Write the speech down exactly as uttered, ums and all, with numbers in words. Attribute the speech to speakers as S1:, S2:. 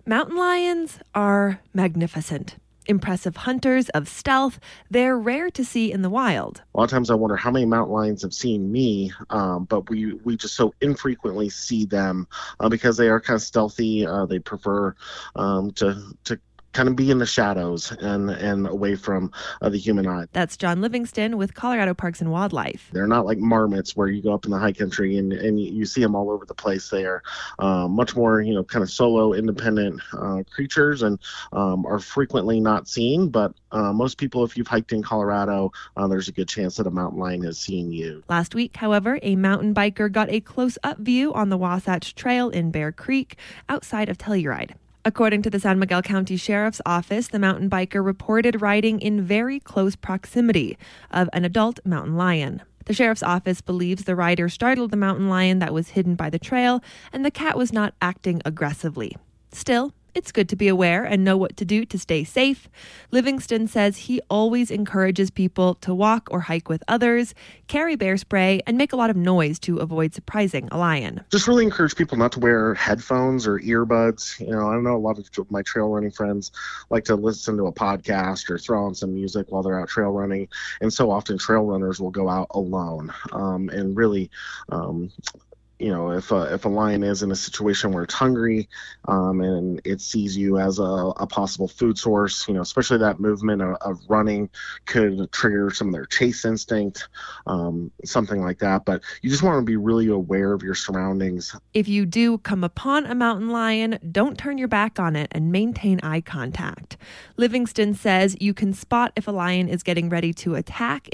S1: Mountain lions are magnificent. Impressive hunters of stealth, they're rare to see in the wild.
S2: A lot of times I wonder how many mountain lions have seen me, um, but we, we just so infrequently see them uh, because they are kind of stealthy. Uh, they prefer um, to to kind of be in the shadows and, and away from uh, the human eye.
S1: That's John Livingston with Colorado Parks and Wildlife.
S2: They're not like marmots where you go up in the high country and, and you see them all over the place. They are uh, much more, you know, kind of solo, independent uh, creatures and um, are frequently not seen. But uh, most people, if you've hiked in Colorado, uh, there's a good chance that a mountain lion has seen you.
S1: Last week, however, a mountain biker got a close-up view on the Wasatch Trail in Bear Creek outside of Telluride. According to the San Miguel County Sheriff's Office, the mountain biker reported riding in very close proximity of an adult mountain lion. The sheriff's office believes the rider startled the mountain lion that was hidden by the trail, and the cat was not acting aggressively. Still, it's good to be aware and know what to do to stay safe. Livingston says he always encourages people to walk or hike with others, carry bear spray, and make a lot of noise to avoid surprising a lion.
S2: Just really encourage people not to wear headphones or earbuds. You know, I know a lot of my trail running friends like to listen to a podcast or throw on some music while they're out trail running. And so often trail runners will go out alone um, and really... Um, You know, if a, if a lion is in a situation where it's hungry um, and it sees you as a, a possible food source, you know, especially that movement of, of running could trigger some of their chase instinct, um, something like that. But you just want to be really aware of your surroundings.
S1: If you do come upon a mountain lion, don't turn your back on it and maintain eye contact. Livingston says you can spot if a lion is getting ready to attack